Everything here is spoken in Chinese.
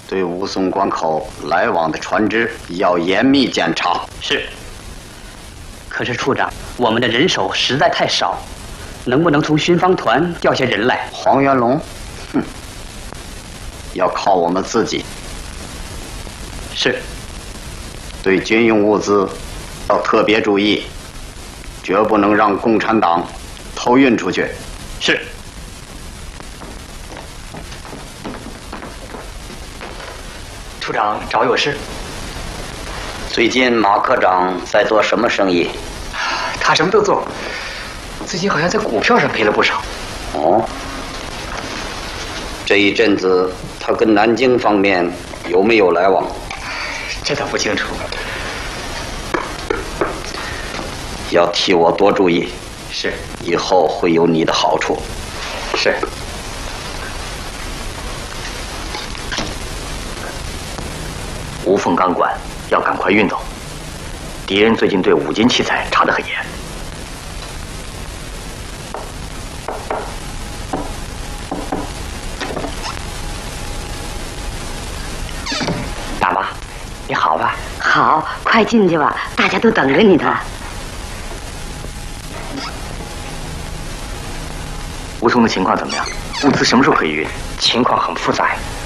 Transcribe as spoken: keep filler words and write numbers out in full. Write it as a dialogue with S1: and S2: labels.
S1: 对武松关口来往的船只要严密检查。
S2: 是。可是处长，我们的人手实在太少，能不能从巡防团调些人来？
S1: 黄元龙，哼，要靠我们自己。
S2: 是。
S1: 对军用物资要特别注意，绝不能让共产党偷运出去。
S2: 是。处长找我有事。
S1: 最近马科长在做什么生意？
S2: 他什么都做，最近好像在股票上赔了不少。
S1: 哦，这一阵子他跟南京方面有没有来往？
S2: 这倒不清楚。
S1: 要替我多注意。
S2: 是。
S1: 以后会有你的好处。
S2: 是。
S3: 无缝钢管要赶快运走。敌人最近对五金器材查得很严。大妈，你好吧？
S4: 好，快进去吧，大家都等着你呢。
S3: 吴松的情况怎么样？物资什么时候可以运？
S2: 情况很复杂。